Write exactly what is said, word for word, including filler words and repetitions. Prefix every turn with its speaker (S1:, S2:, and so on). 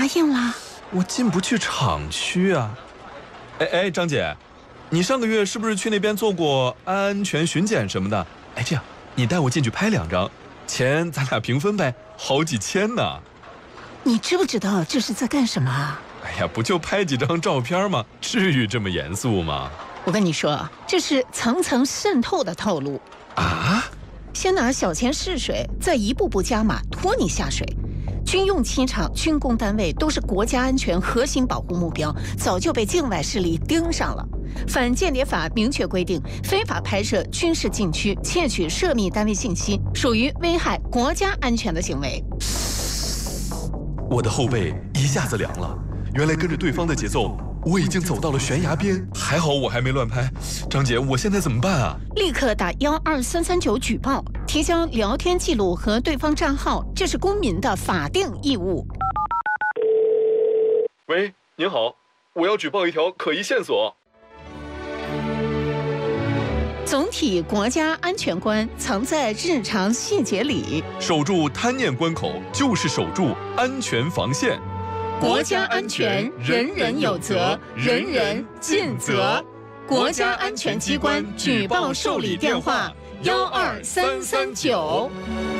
S1: 应了？
S2: 我进不去厂区啊。哎哎，张姐，你上个月是不是去那边做过安全巡检什么的？哎，这样你带我进去拍两张，钱咱俩平分呗，好几千呢。
S1: 你知不知道这是在干什么啊？
S2: 哎呀，不就拍几张照片吗？至于这么严肃吗？
S1: 我跟你说，这是层层渗透的套路
S2: 啊！
S1: 先拿小钱试水，再一步步加码拖你下水。军用机场、军工单位都是国家安全核心保护目标，早就被境外势力盯上了。反间谍法明确规定，非法拍摄军事禁区、窃取涉密单位信息，属于危害国家安全的行为。
S2: 我的后背一下子凉了，原来跟着对方的节奏，我已经走到了悬崖边。还好我还没乱拍。张姐，我现在怎么办啊？
S1: 立刻打幺二三三九举报，提交聊天记录和对方账号，这是公民的法定义务。
S2: 喂，您好，我要举报一条可疑线索。
S1: 总体国家安全观藏在日常细节里，
S2: 守住贪念关口，就是守住安全防线。
S1: 国家安全，人人有责，人人尽责。国家安全机关举报受理电话：幺二三三九。